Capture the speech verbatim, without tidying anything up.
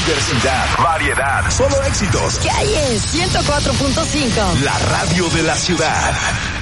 diversidad, variedad, solo éxitos. Calle ciento cuatro punto cinco. La radio de la ciudad.